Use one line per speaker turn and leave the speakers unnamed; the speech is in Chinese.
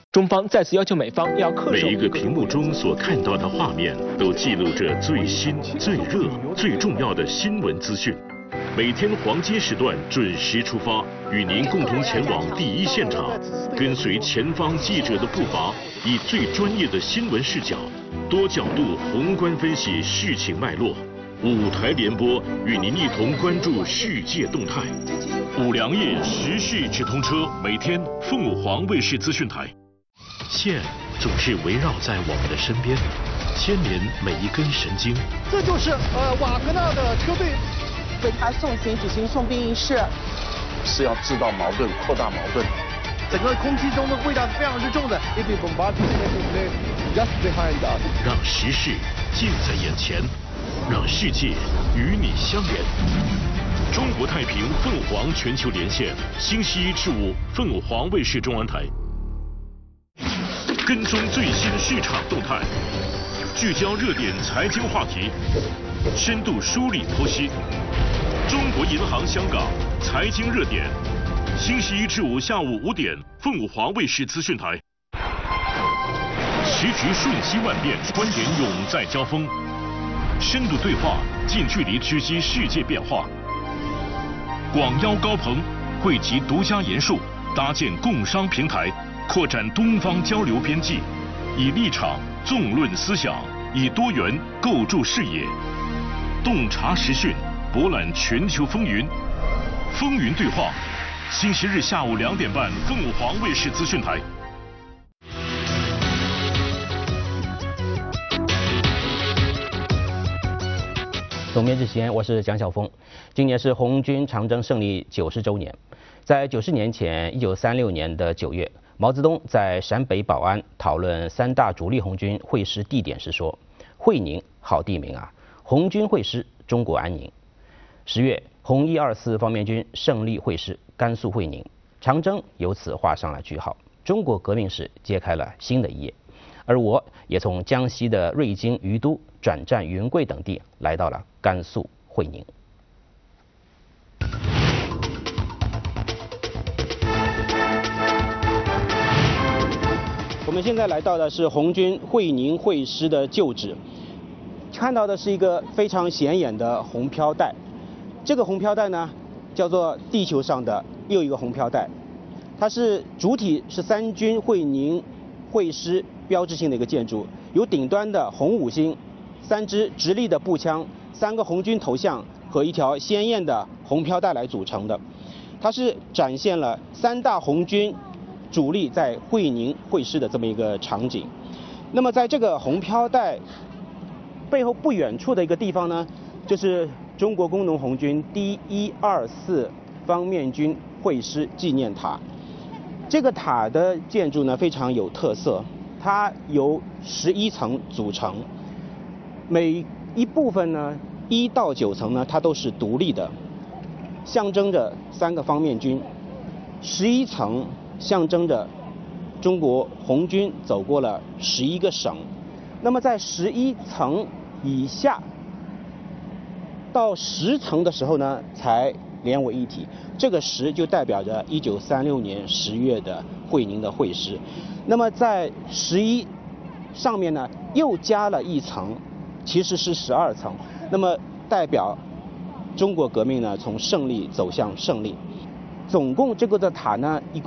中方再次要求美方要恪守
每一个屏幕中所看到的画面，都记录着最新、最热、最重要的新闻资讯。每天黄金时段准时出发，与您共同前往第一现场，跟随前方记者的步伐，以最专业的新闻视角、多角度宏观分析事情脉络。5台联播，与您一同关注世界动态。5粮液时事直通车，每天凤凰卫视资讯台。线总是围绕在我们的身边，牵连每一根神经。
这就是瓦格纳的车队
为他送行举行送殡仪式，
是要制造矛盾、扩大矛盾。
整个空气中的味道是非常之重的。Just behind us，
让时事近在眼前，让世界与你相连。中国太平凤凰全球连线，星期1至5，凤凰卫视中文台。跟踪最新市场动态，聚焦热点财经话题，深度梳理剖析。中国银行香港财经热点，星期1至5下午5点，凤凰卫视资讯台。时局瞬息万变，观点永在交锋，深度对话，近距离直击世界变化。广邀高朋，汇集独家研述，搭建共商平台。扩展东方交流边际，以立场纵论思想，以多元构筑视野，洞察时讯，博览全球风云。风云对话，星期日下午2点半，凤凰卫视资讯台。
总编之前，我是蒋晓峰。今年是红军长征胜利90周年，在90年前，1936年的9月。毛泽东在陕北保安讨论3大主力红军会师地点时说：“会宁好地名啊，红军会师，中国安宁。”10月，红124方面军胜利会师甘肃会宁，长征由此画上了句号，中国革命史揭开了新的一页。而我也从江西的瑞金、于都转战云贵等地，来到了甘肃会宁。我们现在来到的是红军会宁会师的旧址，看到的是一个非常显眼的红飘带。这个红飘带呢，叫做地球上的又一个红飘带，它是主体是3军会宁会师标志性的一个建筑，由顶端的红5星、3支直立的步枪、3个红军头像和一条鲜艳的红飘带来组成的。它是展现了3大红军主力在会宁会师的这么一个场景。那么在这个红飘带背后不远处的一个地方呢，就是中国工农红军第124方面军会师纪念塔。这个塔的建筑呢非常有特色，它由11层组成，每一部分呢1到9层呢它都是独立的，象征着3个方面军。11层象征着中国红军走过了11个省，那么在11层以下到10层的时候呢，才连为一体。这个10就代表着1936年10月的会宁的会师。那么在11上面呢，又加了1层，其实是12层。那么代表中国革命呢，从胜利走向胜利。总共这个的塔呢，一共